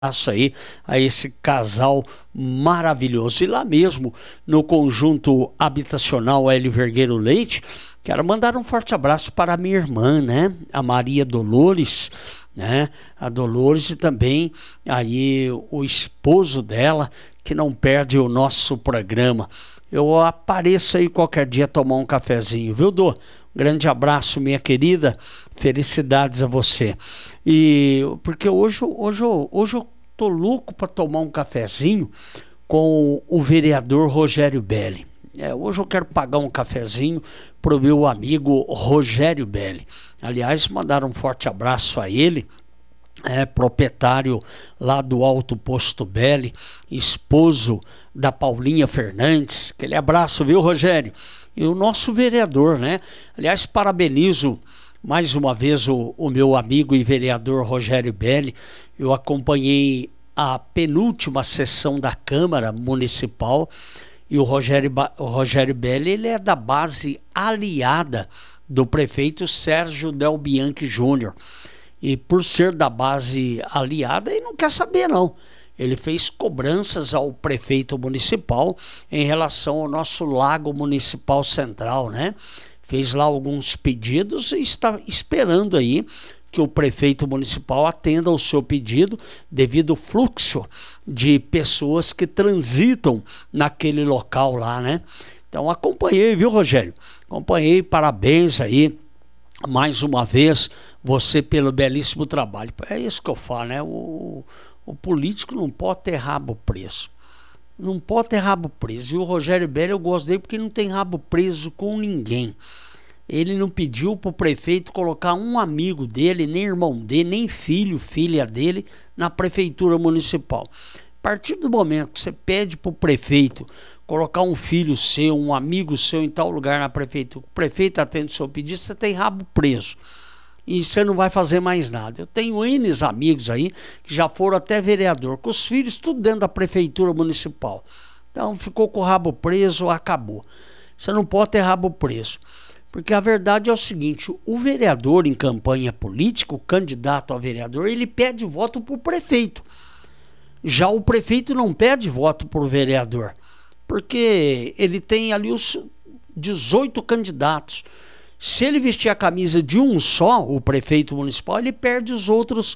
abraço aí a esse casal maravilhoso. E lá mesmo, no conjunto habitacional Hélio Vergueiro Leite, quero mandar um forte abraço para a minha irmã, né? A Maria Dolores, né? A Dolores e também aí o esposo dela, que não perde o nosso programa. Eu apareço aí qualquer dia tomar um cafezinho, viu, Dô? Grande abraço, minha querida. Felicidades a você. E porque hoje eu tô louco para tomar um cafezinho com o vereador Rogério Belli. Hoje eu quero pagar um cafezinho pro meu amigo Rogério Belli. Aliás, mandar um forte abraço a ele. Proprietário lá do Alto Posto Belli, esposo da Paulinha Fernandes. Aquele abraço, viu, Rogério? E o nosso vereador, né? Aliás, parabenizo mais uma vez o meu amigo e vereador Rogério Belli. Eu acompanhei a penúltima sessão da Câmara Municipal e o Rogério Belli, ele é da base aliada do prefeito Sérgio Del Bianchi Júnior. E por ser da base aliada, ele não quer saber não. Ele fez cobranças ao prefeito municipal em relação ao nosso lago municipal central, né? Fez lá alguns pedidos e está esperando aí que o prefeito municipal atenda ao seu pedido devido ao fluxo de pessoas que transitam naquele local lá, né? Então acompanhei, viu, Rogério? Acompanhei, parabéns aí mais uma vez você pelo belíssimo trabalho. É isso que eu falo, né? O político não pode ter rabo preso. Não pode ter rabo preso. E o Rogério Belli eu gosto dele porque não tem rabo preso com ninguém. Ele não pediu para o prefeito colocar um amigo dele, nem irmão dele, nem filho, filha dele na prefeitura municipal. A partir do momento que você pede para o prefeito colocar um filho seu, um amigo seu em tal lugar na prefeitura, o prefeito atende o seu pedido, você tem rabo preso. E você não vai fazer mais nada. Eu tenho N amigos aí que já foram até vereador, com os filhos tudo dentro da prefeitura municipal. Então ficou com o rabo preso, acabou. Você não pode ter rabo preso. Porque a verdade é o seguinte, o vereador em campanha política, o candidato a vereador, ele pede voto para o prefeito. Já o prefeito não pede voto para o vereador, porque ele tem ali os 18 candidatos. Se ele vestir a camisa de um só, o prefeito municipal, ele perde os outros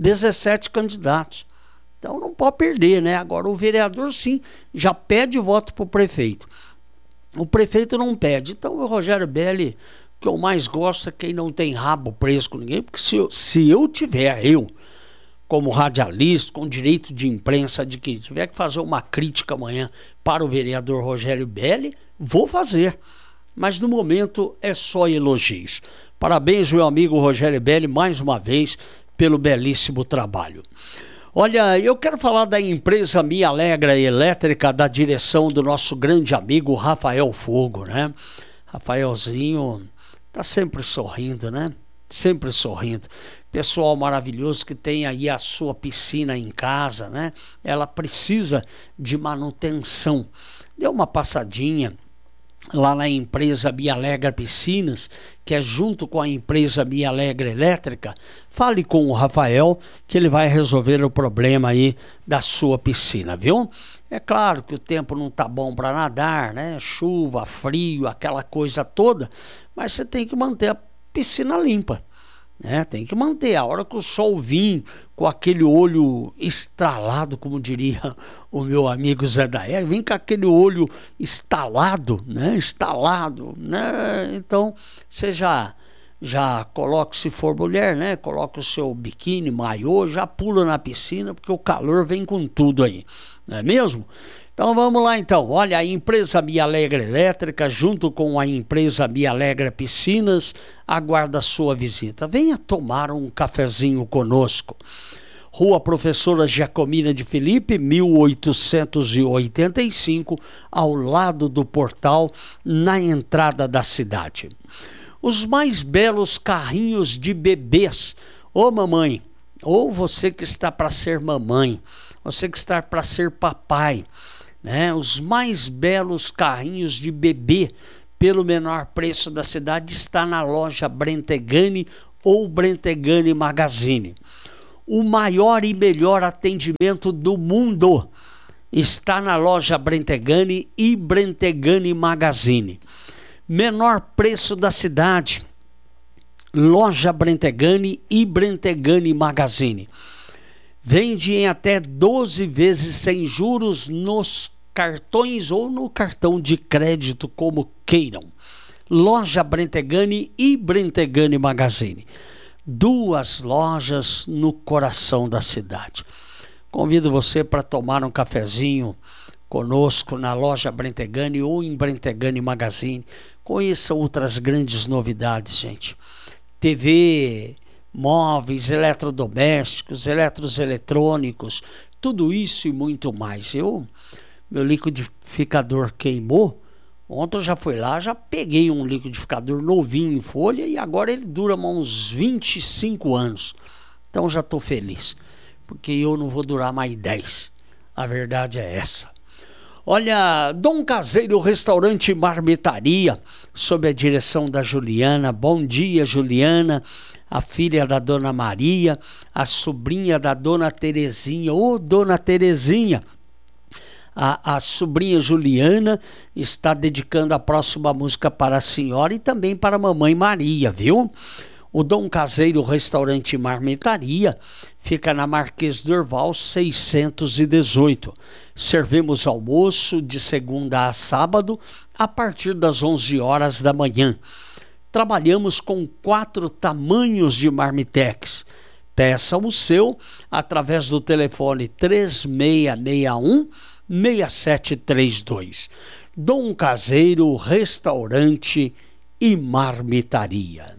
17 candidatos. Então não pode perder, né? Agora o vereador sim, já pede voto para o prefeito. O prefeito não pede. Então o Rogério Belli, o que eu mais gosto é quem não tem rabo preso com ninguém, porque se eu tiver, como radialista, com direito de imprensa, de que tiver que fazer uma crítica amanhã para o vereador Rogério Belli, vou fazer. Mas no momento é só elogios. Parabéns, meu amigo Rogério Belli, mais uma vez, pelo belíssimo trabalho. Olha, eu quero falar da empresa Mia Alegra Elétrica, da direção do nosso grande amigo Rafael Fogo, né? Rafaelzinho tá sempre sorrindo, né? Sempre sorrindo. Pessoal maravilhoso que tem aí a sua piscina em casa, né? Ela precisa de manutenção. Dê uma passadinha lá na empresa Mia Alegra Piscinas, que é junto com a empresa Mia Alegra Elétrica. Fale com o Rafael que ele vai resolver o problema aí da sua piscina, viu? É claro que o tempo não tá bom para nadar, né? Chuva, frio, aquela coisa toda, mas você tem que manter a piscina limpa, né? Tem que manter. A hora que o sol vir com aquele olho estalado, como diria o meu amigo Zé Daé, vem com aquele olho estalado, né? Estalado, né? Então você já coloca, se for mulher, né? Coloca o seu biquíni, maiô, já pula na piscina, porque o calor vem com tudo aí, não é mesmo? Então vamos lá então, olha, a empresa Mia Alegra Elétrica junto com a empresa Mia Alegra Piscinas aguarda a sua visita. Venha tomar um cafezinho conosco. Rua Professora Giacomina de Felipe, 1885, ao lado do portal, na entrada da cidade. Os mais belos carrinhos de bebês, ô mamãe, ou você que está para ser mamãe, você que está para ser papai, né? Os mais belos carrinhos de bebê pelo menor preço da cidade está na loja Brentegani ou Brentegani Magazine. O maior e melhor atendimento do mundo está na loja Brentegani e Brentegani Magazine. Menor preço da cidade. Loja Brentegani e Brentegani Magazine. Vende em até 12 vezes sem juros nos cartões ou no cartão de crédito, como queiram. Loja Brentegani e Brentegani Magazine. 2 lojas no coração da cidade. Convido você para tomar um cafezinho conosco na loja Brentegani ou em Brentegani Magazine. Conheça outras grandes novidades, gente. TV, móveis, eletrodomésticos, eletrônicos, tudo isso e muito mais. Meu liquidificador queimou. Ontem eu já fui lá, já peguei um liquidificador novinho em folha e agora ele dura uns 25 anos. Então já estou feliz, porque eu não vou durar mais 10. A verdade é essa. Olha, Dom Caseiro Restaurante e Marmitaria, sob a direção da Juliana. Bom dia, Juliana, a filha da Dona Maria, a sobrinha da Dona Terezinha. Ô, Dona Terezinha, a sobrinha Juliana está dedicando a próxima música para a senhora e também para a mamãe Maria, viu? O Dom Caseiro Restaurante e Marmitaria fica na Marquês do Orval 618. Servimos almoço de segunda a sábado a partir das 11 horas da manhã. Trabalhamos com 4 tamanhos de marmitex. Peça o seu através do telefone 3661-6732. Dom Caseiro Restaurante e Marmitaria.